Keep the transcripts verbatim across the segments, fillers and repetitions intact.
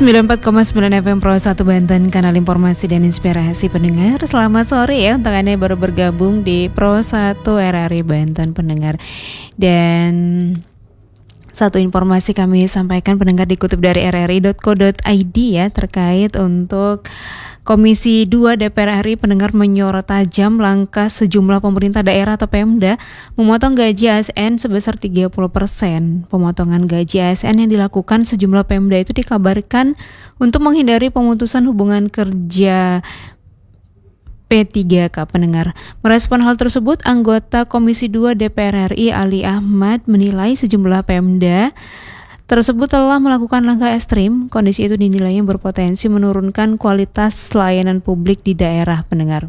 sembilan puluh empat koma sembilan F M Pro satu Banten, kanal informasi dan inspirasi pendengar. Selamat sore ya untuk Anda yang baru bergabung di Pro satu R R I Banten pendengar. Dan satu informasi kami sampaikan pendengar dikutip dari r r i dot co dot i d ya, terkait untuk Komisi dua D P R R I pendengar menyorot tajam langkah sejumlah pemerintah daerah atau Pemda memotong gaji A S N sebesar tiga puluh persen. Pemotongan gaji A S N yang dilakukan sejumlah Pemda itu dikabarkan untuk menghindari pemutusan hubungan kerja P tiga K pendengar. Merespon hal tersebut, anggota Komisi dua D P R R I Ali Ahmad menilai sejumlah Pemda tersebut telah melakukan langkah ekstrim. Kondisi itu dinilainya berpotensi menurunkan kualitas layanan publik di daerah pendengar.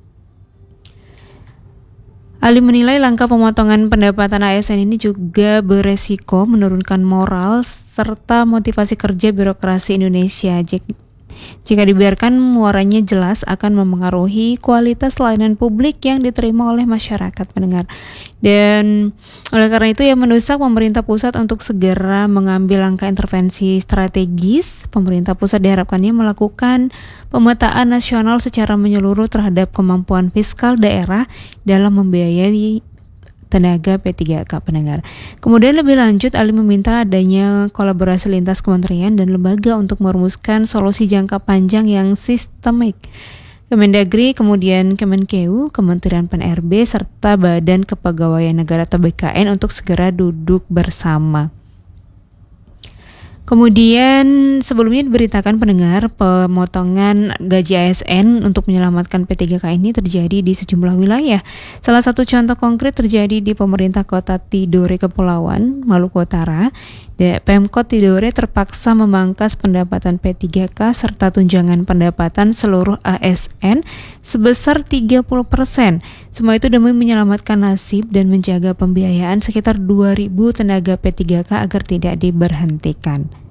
Ali menilai langkah pemotongan pendapatan A S N ini juga beresiko menurunkan moral serta motivasi kerja birokrasi Indonesia. Jika dibiarkan muaranya jelas akan memengaruhi kualitas layanan publik yang diterima oleh masyarakat pendengar. Dan oleh karena itu ia mendesak pemerintah pusat untuk segera mengambil langkah intervensi strategis. Pemerintah pusat diharapkannya melakukan pemetaan nasional secara menyeluruh terhadap kemampuan fiskal daerah dalam membiayai tenaga P tiga K pendengar. Kemudian lebih lanjut, Ali meminta adanya kolaborasi lintas kementerian dan lembaga untuk merumuskan solusi jangka panjang yang sistemik. Kemendagri, kemudian Kemenkeu, Kementerian P N R B, serta Badan Kepegawaian Negara atau B K N untuk segera duduk bersama. Kemudian sebelumnya diberitakan pendengar pemotongan gaji A S N untuk menyelamatkan P tiga K ini terjadi di sejumlah wilayah. Salah satu contoh konkret terjadi di pemerintah kota Tidore Kepulauan, Maluku Utara. Pemkot Tidore terpaksa memangkas pendapatan P tiga K serta tunjangan pendapatan seluruh A S N sebesar tiga puluh persen. Semua itu demi menyelamatkan nasib dan menjaga pembiayaan sekitar dua ribu tenaga P tiga K agar tidak diberhentikan.